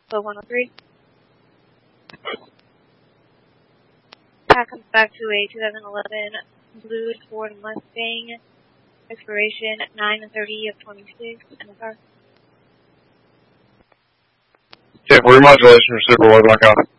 103. That comes back to a 2011 blue Ford Mustang, expiration 9/30 of 26 in the car. Check remodulation, receiver, what do I got?